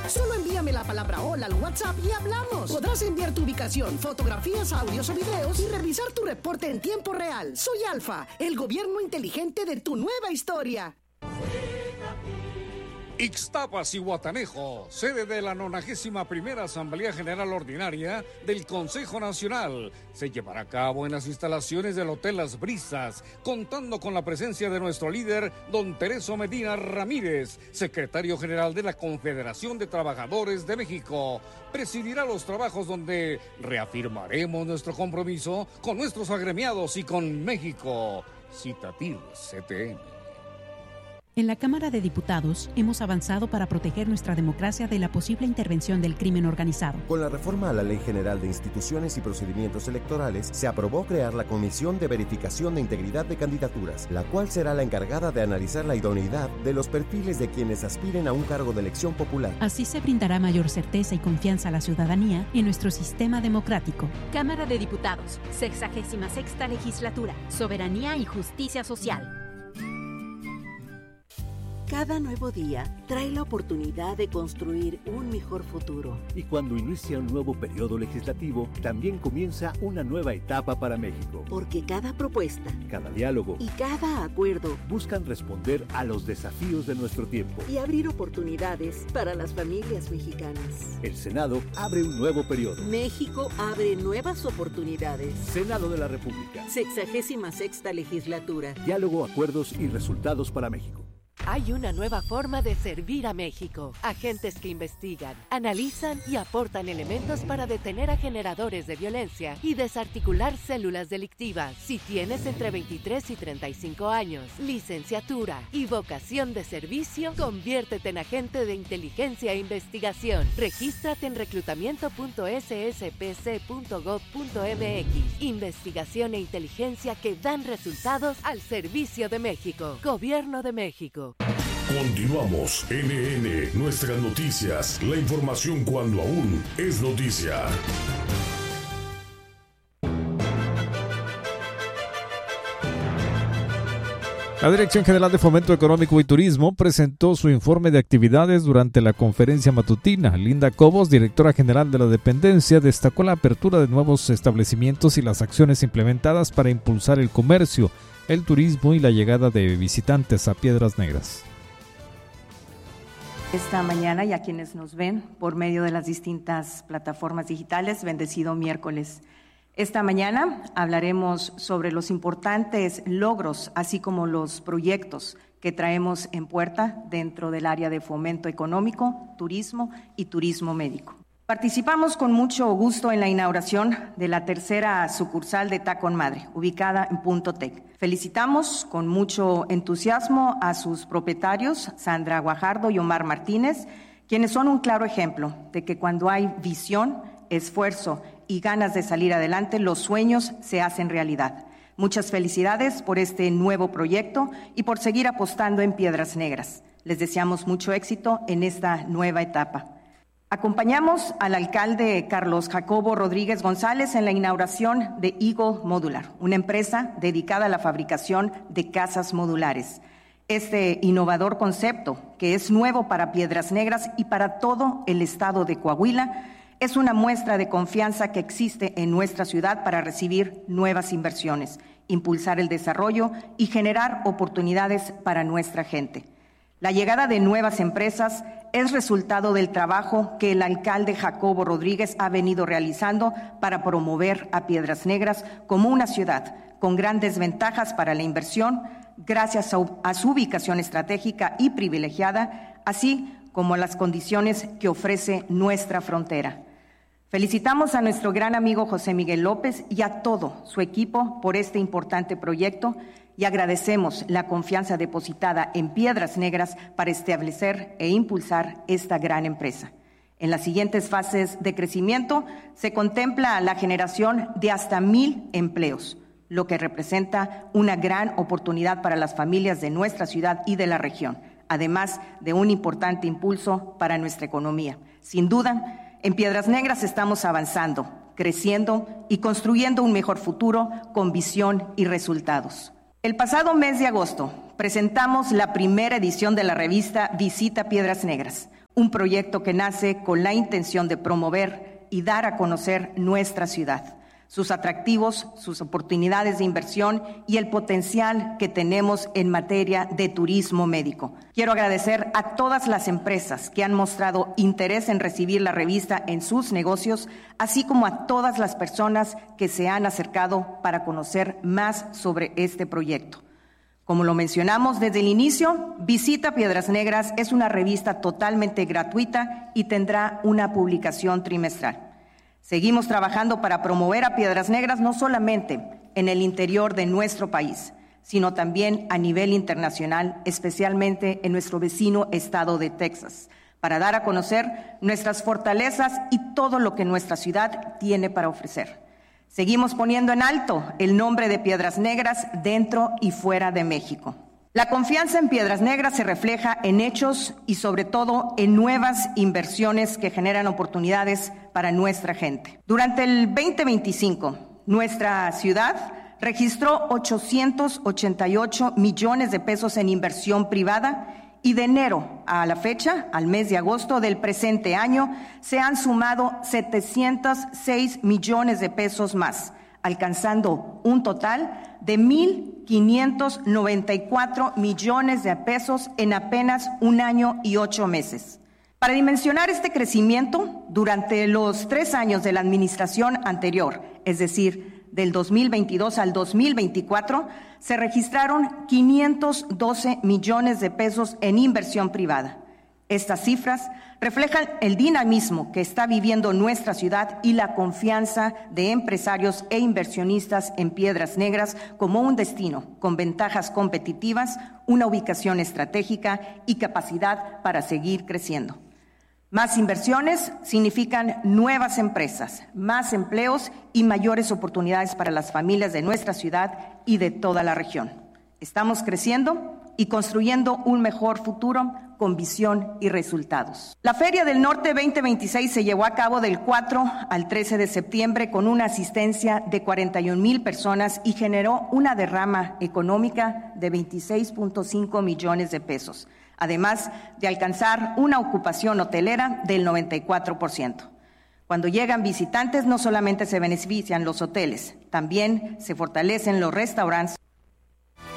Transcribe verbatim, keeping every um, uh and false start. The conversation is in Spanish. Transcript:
Solo envíame la palabra hola al WhatsApp y hablamos. Podrás enviar tu ubicación, fotografías, audios o videos y revisar tu reporte en tiempo real. Soy Alfa, el gobierno inteligente de tu nueva historia. Ixtapas y Guatanejo, sede de la nonagésima primera Asamblea General Ordinaria del Consejo Nacional, se llevará a cabo en las instalaciones del Hotel Las Brisas, contando con la presencia de nuestro líder, don Tereso Medina Ramírez, secretario general de la Confederación de Trabajadores de México. Presidirá los trabajos donde reafirmaremos nuestro compromiso con nuestros agremiados y con México. Citatir C T N. En la Cámara de Diputados hemos avanzado para proteger nuestra democracia de la posible intervención del crimen organizado. Con la reforma a la Ley General de Instituciones y Procedimientos Electorales, se aprobó crear la Comisión de Verificación de Integridad de Candidaturas, la cual será la encargada de analizar la idoneidad de los perfiles de quienes aspiren a un cargo de elección popular. Así se brindará mayor certeza y confianza a la ciudadanía en nuestro sistema democrático. Cámara de Diputados, sexagésima sexta legislatura, soberanía y justicia social. Cada nuevo día trae la oportunidad de construir un mejor futuro. Y cuando inicia un nuevo periodo legislativo, también comienza una nueva etapa para México. Porque cada propuesta, cada diálogo y cada acuerdo buscan responder a los desafíos de nuestro tiempo y abrir oportunidades para las familias mexicanas. El Senado abre un nuevo periodo. México abre nuevas oportunidades. Senado de la República. Sexagésima sexta legislatura. Diálogo, acuerdos y resultados para México. Hay una nueva forma de servir a México. Agentes que investigan, analizan y aportan elementos para detener a generadores de violencia y desarticular células delictivas. Si tienes entre veintitrés y treinta y cinco años, licenciatura y vocación de servicio, conviértete en agente de inteligencia e investigación. Regístrate en reclutamiento punto s s p c punto gov punto m x. Investigación e inteligencia que dan resultados al servicio de México. Gobierno de México. Continuamos. N N, nuestras noticias. La información cuando aún es noticia. La Dirección General de Fomento Económico y Turismo presentó su informe de actividades durante la conferencia matutina. Linda Cobos, directora general de la dependencia, destacó la apertura de nuevos establecimientos y las acciones implementadas para impulsar el comercio, el turismo y la llegada de visitantes a Piedras Negras. Esta mañana y a quienes nos ven por medio de las distintas plataformas digitales, bendecido miércoles. Esta mañana hablaremos sobre los importantes logros, así como los proyectos que traemos en puerta dentro del área de fomento económico, turismo y turismo médico. Participamos con mucho gusto en la inauguración de la tercera sucursal de Tacón Madre, ubicada en Punto Tec. Felicitamos con mucho entusiasmo a sus propietarios, Sandra Guajardo y Omar Martínez, quienes son un claro ejemplo de que cuando hay visión, esfuerzo y ganas de salir adelante, los sueños se hacen realidad. Muchas felicidades por este nuevo proyecto y por seguir apostando en Piedras Negras. Les deseamos mucho éxito en esta nueva etapa. Acompañamos al alcalde Carlos Jacobo Rodríguez González en la inauguración de Eagle Modular, una empresa dedicada a la fabricación de casas modulares. Este innovador concepto, que es nuevo para Piedras Negras y para todo el estado de Coahuila, es una muestra de confianza que existe en nuestra ciudad para recibir nuevas inversiones, impulsar el desarrollo y generar oportunidades para nuestra gente. La llegada de nuevas empresas es resultado del trabajo que el alcalde Jacobo Rodríguez ha venido realizando para promover a Piedras Negras como una ciudad con grandes ventajas para la inversión, gracias a, a su ubicación estratégica y privilegiada, así como a las condiciones que ofrece nuestra frontera. Felicitamos a nuestro gran amigo José Miguel López y a todo su equipo por este importante proyecto y agradecemos la confianza depositada en Piedras Negras para establecer e impulsar esta gran empresa. En las siguientes fases de crecimiento se contempla la generación de hasta mil empleos, lo que representa una gran oportunidad para las familias de nuestra ciudad y de la región, además de un importante impulso para nuestra economía. Sin duda, en Piedras Negras estamos avanzando, creciendo y construyendo un mejor futuro con visión y resultados. El pasado mes de agosto presentamos la primera edición de la revista Visita Piedras Negras, un proyecto que nace con la intención de promover y dar a conocer nuestra ciudad, sus atractivos, sus oportunidades de inversión y el potencial que tenemos en materia de turismo médico. Quiero agradecer a todas las empresas que han mostrado interés en recibir la revista en sus negocios, así como a todas las personas que se han acercado para conocer más sobre este proyecto. Como lo mencionamos desde el inicio, Visita Piedras Negras es una revista totalmente gratuita y tendrá una publicación trimestral. Seguimos trabajando para promover a Piedras Negras no solamente en el interior de nuestro país, sino también a nivel internacional, especialmente en nuestro vecino estado de Texas, para dar a conocer nuestras fortalezas y todo lo que nuestra ciudad tiene para ofrecer. Seguimos poniendo en alto el nombre de Piedras Negras dentro y fuera de México. La confianza en Piedras Negras se refleja en hechos y sobre todo en nuevas inversiones que generan oportunidades para nuestra gente. Durante el veinte veinticinco, nuestra ciudad registró ochocientos ochenta y ocho millones de pesos en inversión privada y de enero a la fecha, al mes de agosto del presente año, se han sumado setecientos seis millones de pesos más, alcanzando un total de mil quinientos noventa y cuatro millones de pesos en apenas un año y ocho meses. Para dimensionar este crecimiento, durante los tres años de la administración anterior, es decir, del dos mil veintidós al dos mil veinticuatro, se registraron quinientos doce millones de pesos en inversión privada. Estas cifras reflejan el dinamismo que está viviendo nuestra ciudad y la confianza de empresarios e inversionistas en Piedras Negras como un destino con ventajas competitivas, una ubicación estratégica y capacidad para seguir creciendo. Más inversiones significan nuevas empresas, más empleos y mayores oportunidades para las familias de nuestra ciudad y de toda la región. Estamos creciendo y construyendo un mejor futuro con visión y resultados. La Feria del Norte veinte veintiséis se llevó a cabo del cuatro al trece de septiembre con una asistencia de cuarenta y un mil personas y generó una derrama económica de veintiséis punto cinco millones de pesos, además de alcanzar una ocupación hotelera del noventa y cuatro por ciento. Cuando llegan visitantes, no solamente se benefician los hoteles, también se fortalecen los restaurantes.